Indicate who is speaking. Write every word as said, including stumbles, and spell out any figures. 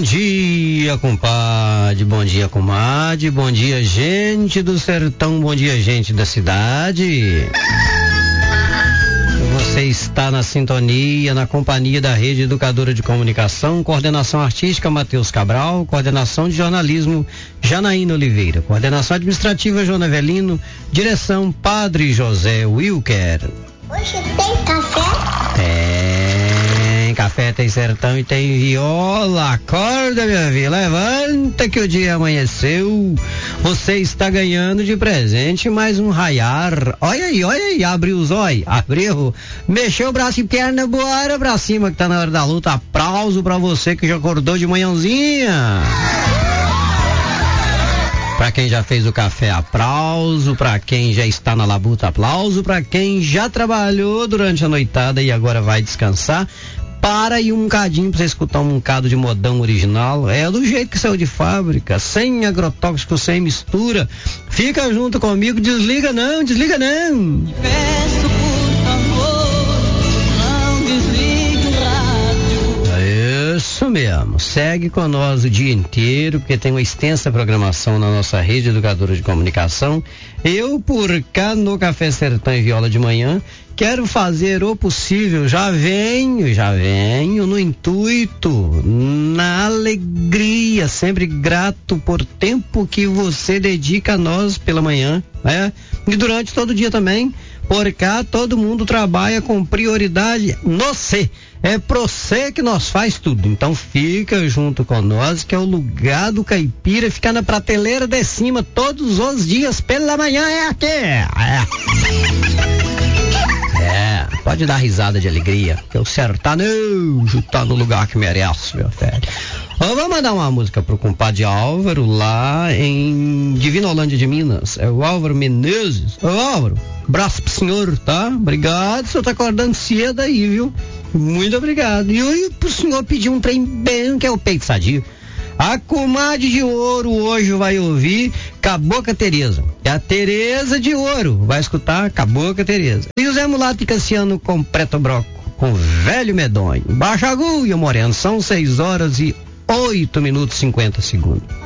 Speaker 1: dia, compadre, bom dia, comadre, bom dia, gente do sertão, bom dia, gente da cidade. Você está na sintonia, na companhia da Rede Educadora de Comunicação, coordenação artística Matheus Cabral, coordenação de jornalismo Janaína Oliveira, coordenação administrativa João Evelino, direção Padre José Wilker.
Speaker 2: Hoje tem café?
Speaker 1: Tem café, tem sertão e tem viola. Acorda, minha filha, levanta que o dia amanheceu. Você está ganhando de presente mais um raiar. Olha aí, olha aí, abriu os olhos, abriu, mexeu o braço e perna, bora pra cima que tá na hora da luta. Aplauso pra você que já acordou de manhãzinha. Para quem já fez o café, aplauso. Para quem já está na labuta, aplauso. Para quem já trabalhou durante a noitada e agora vai descansar, para aí um cadinho para você escutar um bocado de modão original. É do jeito que saiu de fábrica, sem agrotóxico, sem mistura. Fica junto comigo, desliga não, desliga não.
Speaker 3: Peço por favor, não desligue o rádio.
Speaker 1: Isso mesmo, segue com nós o dia inteiro, porque tem uma extensa programação na nossa Rede Educadora de Comunicação. Eu, por cá no Café Sertão e Viola de Manhã, quero fazer o possível, já venho, já venho no intuito, na alegria, sempre grato por tempo que você dedica a nós pela manhã, né? E durante todo o dia também. Por cá todo mundo trabalha com prioridade no C. É pro C que nós faz tudo. Então fica junto com nós, que é o lugar do caipira, ficar na prateleira de cima todos os dias pela manhã é aqui. É. É, pode dar risada de alegria, que o sertanejo tá no lugar que merece, meu filho. Eu vou mandar uma música pro compadre Álvaro, lá em Divinolândia de Minas. É o Álvaro Menezes. Ô Álvaro, abraço pro senhor, tá? Obrigado, o senhor tá acordando cedo aí, viu? Muito obrigado. E hoje pro senhor pedir um trem bem, que é o peito sadio. A comadre de ouro hoje vai ouvir Cabocla Tereza. É a Tereza de Ouro. Vai escutar Cabocla Tereza. E o Zé Mulato e Cassiano com Preto Broco, com Velho Medonho. Baixa agulha, moreno. São seis horas e oito minutos e cinquenta segundos.